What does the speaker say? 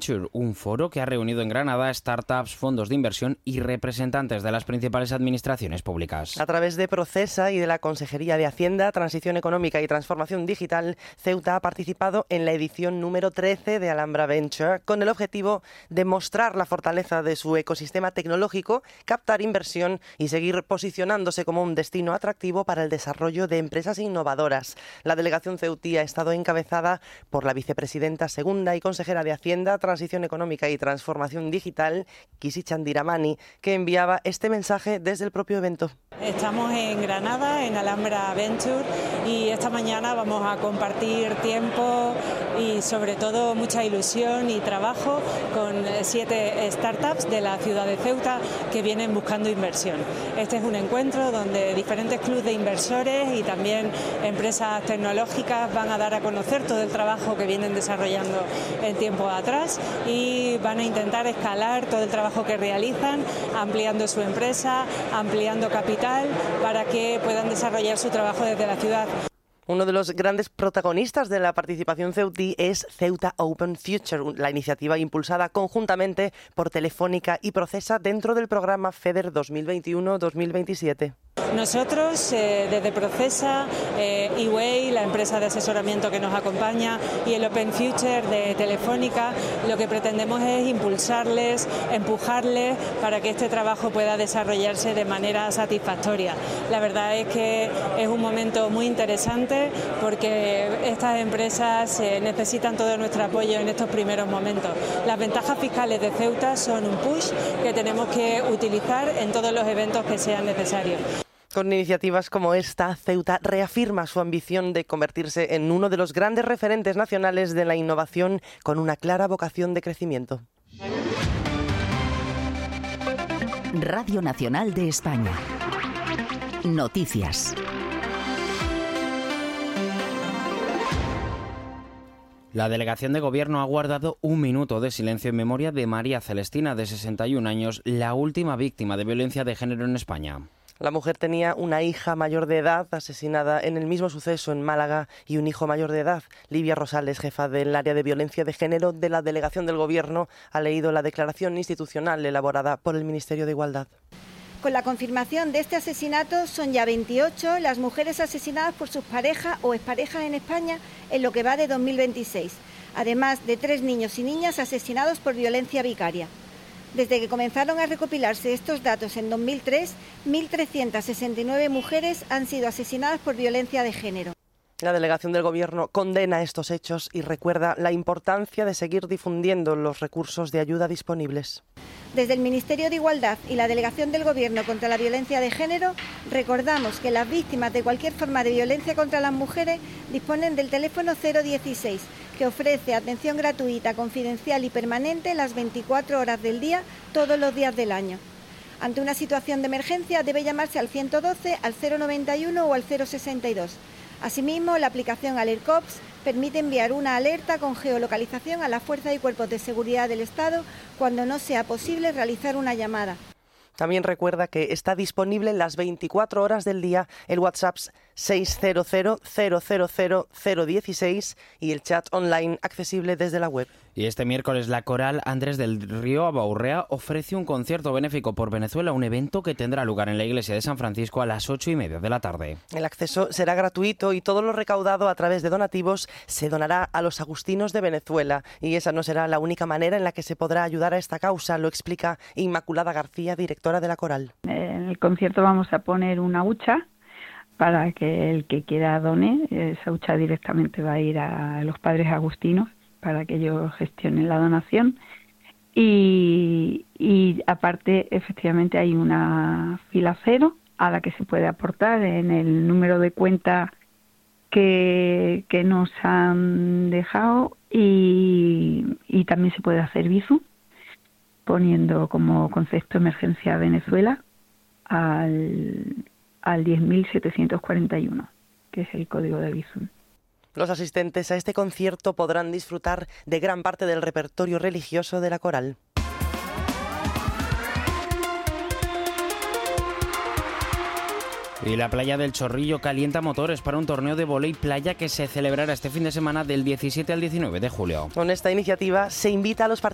Venture, un foro que ha reunido en Granada startups, fondos de inversión y representantes de las principales administraciones públicas. A través de Procesa y de la Consejería de Hacienda, Transición Económica y Transformación Digital, Ceuta ha participado en la edición número 13 de Alhambra Venture con el objetivo de mostrar la fortaleza de su ecosistema tecnológico, captar inversión y seguir posicionándose como un destino atractivo para el desarrollo de empresas innovadoras. La delegación ceutí ha estado encabezada por la vicepresidenta segunda y consejera de Hacienda, Transición Económica y Transformación Digital, Kisi Chandiramani, que enviaba este mensaje desde el propio evento. Estamos en Granada, en Alhambra Venture, y esta mañana vamos a compartir tiempo y sobre todo mucha ilusión y trabajo con 7 startups de la ciudad de Ceuta que vienen buscando inversión. Este es un encuentro donde diferentes clubes de inversores y también empresas tecnológicas van a dar a conocer todo el trabajo que vienen desarrollando en tiempo atrás y van a intentar escalar todo el trabajo que realizan, ampliando su empresa, ampliando capital para que puedan desarrollar su trabajo desde la ciudad. Uno de los grandes protagonistas de la participación ceutí es Ceuta Open Future, la iniciativa impulsada conjuntamente por Telefónica y Procesa dentro del programa FEDER 2021-2027. Nosotros, desde Procesa, eWay, la empresa de asesoramiento que nos acompaña, y el Open Future de Telefónica, lo que pretendemos es impulsarles, empujarles para que este trabajo pueda desarrollarse de manera satisfactoria. La verdad es que es un momento muy interesante porque estas empresas necesitan todo nuestro apoyo en estos primeros momentos. Las ventajas fiscales de Ceuta son un push que tenemos que utilizar en todos los eventos que sean necesarios. Con iniciativas como esta, Ceuta reafirma su ambición de convertirse en uno de los grandes referentes nacionales de la innovación con una clara vocación de crecimiento. Radio Nacional de España. Noticias. La delegación de Gobierno ha guardado un minuto de silencio en memoria de María Celestina, de 61 años, la última víctima de violencia de género en España. La mujer tenía una hija mayor de edad asesinada en el mismo suceso en Málaga y un hijo mayor de edad. Livia Rosales, jefa del área de violencia de género de la delegación del Gobierno, ha leído la declaración institucional elaborada por el Ministerio de Igualdad. Con la confirmación de este asesinato, son ya 28 las mujeres asesinadas por sus parejas o exparejas en España en lo que va de 2026, además de 3 niños y niñas asesinados por violencia vicaria. Desde que comenzaron a recopilarse estos datos en 2003, 1.369 mujeres han sido asesinadas por violencia de género. La delegación del Gobierno condena estos hechos y recuerda la importancia de seguir difundiendo los recursos de ayuda disponibles. Desde el Ministerio de Igualdad y la Delegación del Gobierno contra la Violencia de Género, recordamos que las víctimas de cualquier forma de violencia contra las mujeres disponen del teléfono 016, que ofrece atención gratuita, confidencial y permanente las 24 horas del día, todos los días del año. Ante una situación de emergencia debe llamarse al 112, al 091 o al 062. Asimismo, la aplicación AlertCops permite enviar una alerta con geolocalización a las fuerzas y cuerpos de seguridad del Estado cuando no sea posible realizar una llamada. También recuerda que está disponible las 24 horas del día el WhatsApp 600-000-016 y el chat online accesible desde la web. Y este miércoles la coral Andrés del Río Abaurrea ofrece un concierto benéfico por Venezuela, un evento que tendrá lugar en la iglesia de San Francisco a las 8:30 de la tarde. El acceso será gratuito y todo lo recaudado a través de donativos se donará a los agustinos de Venezuela. Y esa no será la única manera en la que se podrá ayudar a esta causa, lo explica Inmaculada García, directora de la coral. En el concierto vamos a poner una hucha para que el que quiera done. Esa hucha directamente va a ir a los padres agustinos para que ellos gestionen la donación. Y aparte, efectivamente, hay una fila cero a la que se puede aportar en el número de cuenta que nos han dejado y también se puede hacer Bizum poniendo como concepto Emergencia Venezuela al 10.741, que es el código de Bizum. Los asistentes a este concierto podrán disfrutar de gran parte del repertorio religioso de la coral. Y la playa del Chorrillo calienta motores para un torneo de vóley playa que se celebrará este fin de semana del 17 al 19 de julio. Con esta iniciativa se invita a los participantes